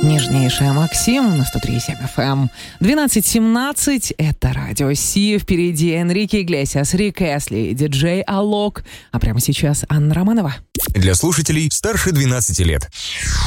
Нежнейшая Максим на 103.7 FM. 12:17. Это Радио Си. Впереди Энрике Иглесиас, Рик Эсли, диджей Алок. А прямо сейчас Анна Романова. Для слушателей старше 12 лет.